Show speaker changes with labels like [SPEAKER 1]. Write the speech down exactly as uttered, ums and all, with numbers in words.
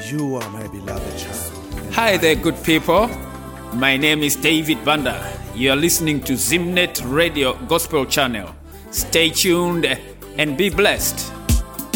[SPEAKER 1] You are my beloved child.
[SPEAKER 2] Hi there, good people. My name is David Banda. You are listening to Zimnet Radio Gospel Channel. Stay tuned and be blessed.